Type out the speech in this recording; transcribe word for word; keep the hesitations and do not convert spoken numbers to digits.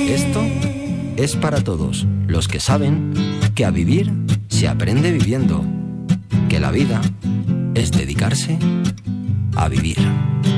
Esto es para todos los que saben que a vivir se aprende viviendo, que la vida es dedicarse a vivir.